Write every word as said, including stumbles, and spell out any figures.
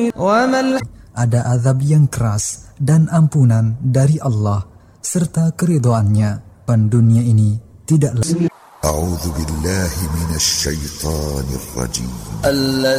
Ada azab yang keras dan ampunan dari Allah serta keridhaannya pada dunia ini tidaklah. A'udzu billahi minasy syaithanir rajim.